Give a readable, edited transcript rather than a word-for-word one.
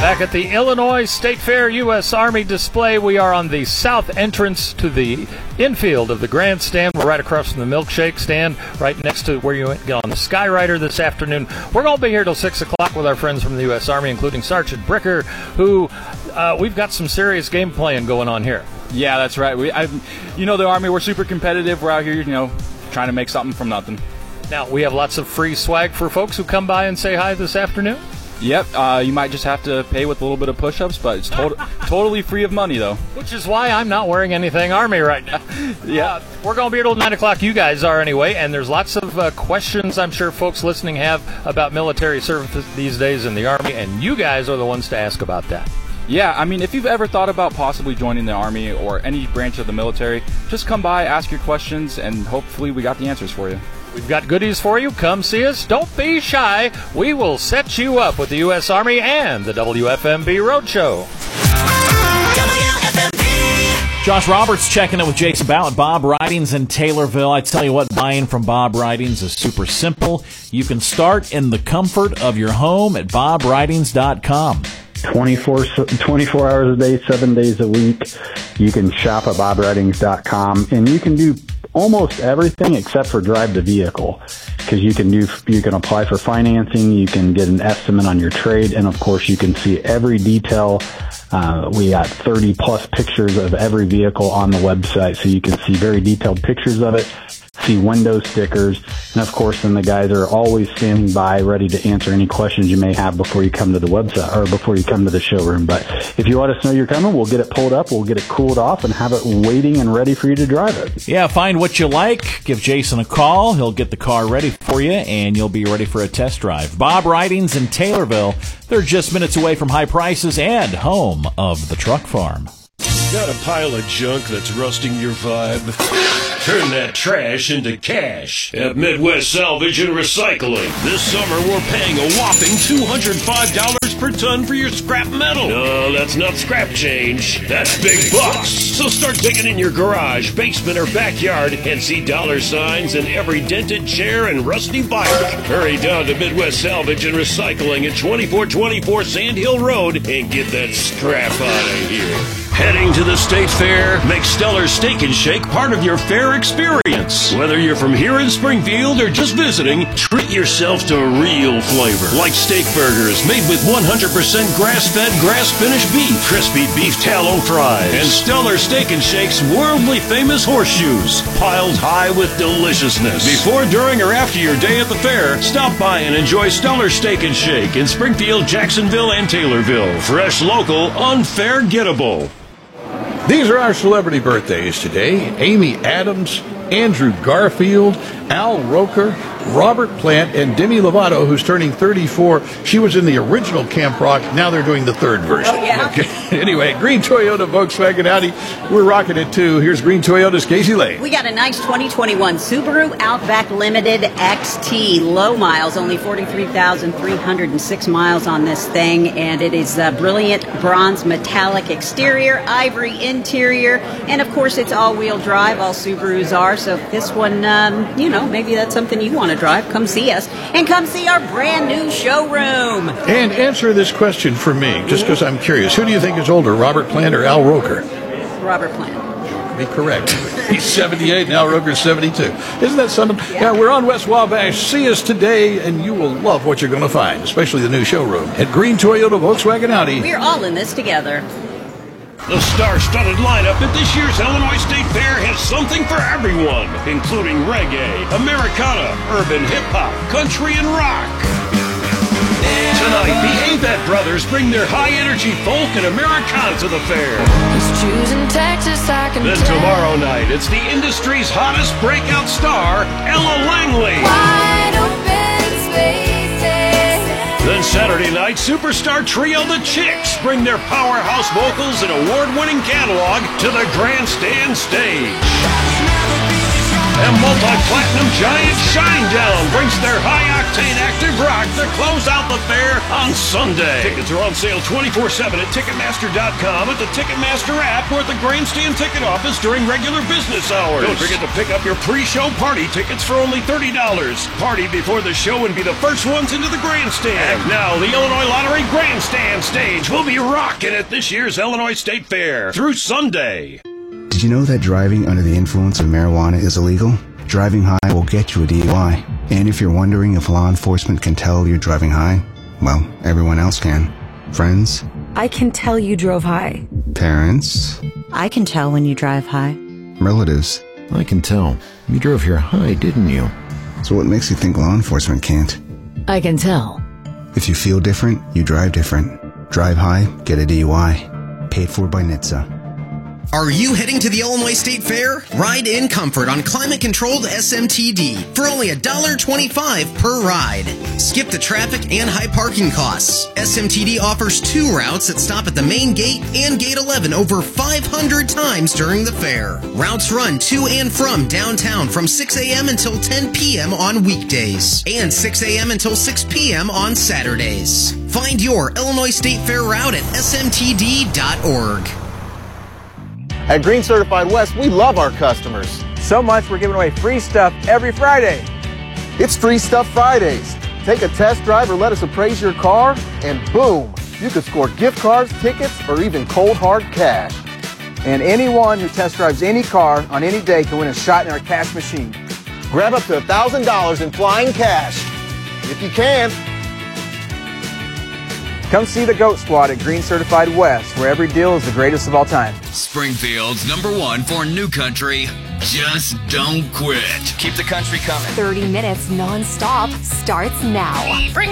Back at the Illinois State Fair U.S. Army display, we are on the south entrance to the infield of the grandstand. We're right across from the milkshake stand, right next to where you get on the Skyrider this afternoon. We're going to be here till 6 o'clock with our friends from the U.S. Army, including Sergeant Bricker, who we've got some serious game playing going on here. Yeah, that's right. The Army, we're super competitive. We're out here, trying to make something from nothing. Now, we have lots of free swag for folks who come by and say hi this afternoon. Yep, you might just have to pay with a little bit of push-ups, but it's totally free of money, though. Which is why I'm not wearing anything Army right now. Yeah. We're going to be here till 9 o'clock. You guys are anyway, and there's lots of questions I'm sure folks listening have about military service these days in the Army, and you guys are the ones to ask about that. Yeah, I mean, if you've ever thought about possibly joining the Army or any branch of the military, just come by, ask your questions, and hopefully we got the answers for you. We've got goodies for you. Come see us. Don't be shy. We will set you up with the U.S. Army and the WFMB Roadshow. WFMB. Josh Roberts checking in with Jason Ballard, Bob Ridings in Taylorville. I tell you what, buying from Bob Ridings is super simple. You can start in the comfort of your home at bobridings.com. 24 hours a day, 7 days a week. You can shop at bobridings.com, and you can do almost everything except for drive the vehicle, because you can apply for financing, you can get an estimate on your trade, and of course you can see every detail. We got 30 plus pictures of every vehicle on the website, so you can see very detailed pictures of it, see window stickers, and of course then the guys are always standing by ready to answer any questions you may have before you come to the website or before you come to the showroom. But if you let us know you're coming, we'll get it pulled up, we'll get it cooled off, and have it waiting and ready for you to drive it. Yeah, find what you like, give Jason a call, he'll get the car ready for you, and you'll be ready for a test drive. Bob Ridings in Taylorville, they're just minutes away from high prices and home of the truck farm. Got a pile of junk that's rusting your vibe? Turn that trash into cash at Midwest Salvage and Recycling. This summer, we're paying a whopping $205 per ton for your scrap metal. No, that's not scrap change. That's big bucks. So start digging in your garage, basement, or backyard and see dollar signs in every dented chair and rusty bike. Hurry down to Midwest Salvage and Recycling at 2424 Sand Hill Road and get that scrap out of here. Heading to the State Fair? Make Stellar Steak and Shake part of your fair experience. Whether you're from here in Springfield or just visiting, treat yourself to real flavor. Like steak burgers made with 100% grass-fed, grass-finished beef, crispy beef tallow fries, and Stellar Steak and Shake's worldly famous horseshoes, piled high with deliciousness. Before, during, or after your day at the fair, stop by and enjoy Stellar Steak and Shake in Springfield, Jacksonville, and Taylorville. Fresh, local, unforgettable. These are our celebrity birthdays today. Amy Adams, Andrew Garfield, Al Roker, Robert Plant, and Demi Lovato, who's turning 34. She was in the original Camp Rock. Now they're doing the third version. Oh, yeah. Okay. Anyway, Green Toyota, Volkswagen, Audi. We're rocking it, too. Here's Green Toyota's Casey Lane. We got a nice 2021 Subaru Outback Limited XT. Low miles, only 43,306 miles on this thing. And it is a brilliant bronze metallic exterior, ivory interior. And, of course, it's all-wheel drive. All Subarus are. So if this one, maybe that's something you want to drive, come see us. And come see our brand new showroom. And answer this question for me, just because I'm curious. Who do you think is older, Robert Plant or Al Roker? Robert Plant. Be correct. He's 78 and Al Roker's 72. Isn't that something? Yeah, we're on West Wabash. See us today, and you will love what you're going to find, especially the new showroom at Green Toyota, Volkswagen, Audi. We're all in this together. The star-studded lineup at this year's Illinois State Fair has something for everyone, including reggae, Americana, urban hip-hop, country, and rock. Tonight, the Avett Brothers bring their high-energy folk and Americana to the fair. Then tomorrow night, it's the industry's hottest breakout star, Ella Langley. Then Saturday night, superstar trio The Chicks bring their powerhouse vocals and award-winning catalog to the grandstand stage. And multi-platinum giant Shinedown brings their high-octane active rock to close out the fair on Sunday. Tickets are on sale 24/7 at Ticketmaster.com, at the Ticketmaster app, or at the grandstand ticket office during regular business hours. Don't forget to pick up your pre-show party tickets for only $30. Party before the show and be the first ones into the grandstand. Now, the Illinois Lottery Grand grandstand stage. We'll be rocking at this year's Illinois State Fair through Sunday. Did you know that driving under the influence of marijuana is illegal? Driving high will get you a DUI. And if you're wondering if law enforcement can tell you're driving high, well, everyone else can. Friends? I can tell you drove high. Parents? I can tell when you drive high. Relatives? I can tell. You drove here high, didn't you? So what makes you think law enforcement can't? I can tell. If you feel different, you drive different. Drive high, get a DUI. Paid for by NHTSA. Are you heading to the Illinois State Fair? Ride in comfort on climate-controlled SMTD for only $1.25 per ride. Skip the traffic and high parking costs. SMTD offers 2 routes that stop at the main gate and Gate 11 over 500 times during the fair. Routes run to and from downtown from 6 a.m. until 10 p.m. on weekdays and 6 a.m. until 6 p.m. on Saturdays. Find your Illinois State Fair route at smtd.org. At Green Certified West, we love our customers. So much we're giving away free stuff every Friday. It's Free Stuff Fridays. Take a test drive or let us appraise your car, and boom, you could score gift cards, tickets, or even cold hard cash. And anyone who test drives any car on any day can win a shot in our cash machine. Grab up to $1,000 in flying cash, if you can. Come see the GOAT Squad at Green Certified West, where every deal is the greatest of all time. Springfield's #1 for new country. Just don't quit. Keep the country coming. 30 minutes non-stop starts now. Bring